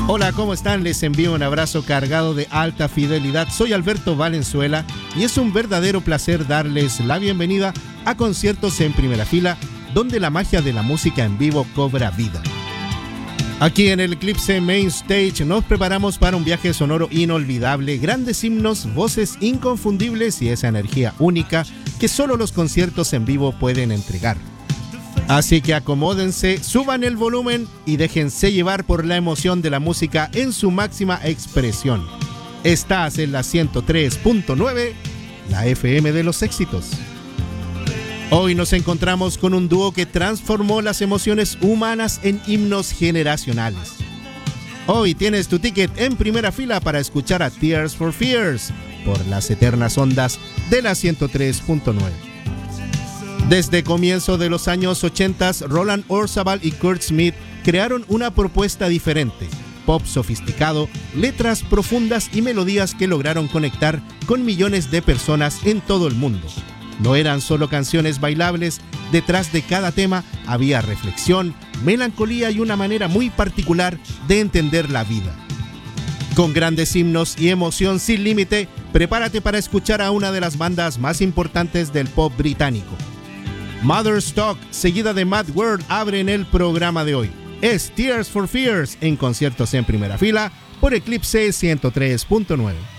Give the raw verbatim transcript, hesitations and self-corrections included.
Hola, ¿cómo están? Les envío un abrazo cargado de alta fidelidad. Soy Alberto Valenzuela y es un verdadero placer darles la bienvenida a Conciertos en Primera Fila, donde la magia de la música en vivo cobra vida. Aquí en el Eclipse Main Stage nos preparamos para un viaje sonoro inolvidable, grandes himnos, voces inconfundibles y esa energía única que solo los conciertos en vivo pueden entregar. Así que acomódense, suban el volumen y déjense llevar por la emoción de la música en su máxima expresión. Estás en la ciento tres punto nueve, la F M de los éxitos. Hoy nos encontramos con un dúo que transformó las emociones humanas en himnos generacionales. Hoy tienes tu ticket en primera fila para escuchar a Tears for Fears por las eternas ondas de la ciento tres punto nueve. Desde comienzo de los años ochenta, Roland Orzabal y Kurt Smith crearon una propuesta diferente, pop sofisticado, letras profundas y melodías que lograron conectar con millones de personas en todo el mundo. No eran solo canciones bailables, detrás de cada tema había reflexión, melancolía y una manera muy particular de entender la vida. Con grandes himnos y emoción sin límite, prepárate para escuchar a una de las bandas más importantes del pop británico. Mother's Talk, seguida de Mad World, abren el programa de hoy. Es Tears for Fears en Conciertos en Primera Fila por Eclipse ciento tres punto nueve.